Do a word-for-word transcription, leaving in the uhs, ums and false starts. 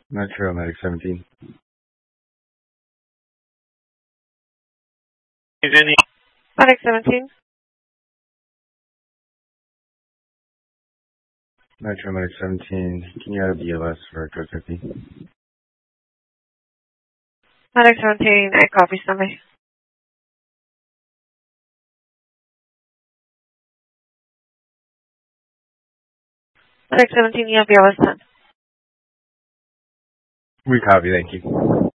Metro Medic seventeen. Medic seventeen. Metro Medic seventeen. Can you add a B L S for code fifty? Medic seventeen, I copy somebody. Medic seventeen, you have B L S ten. We copy, thank you.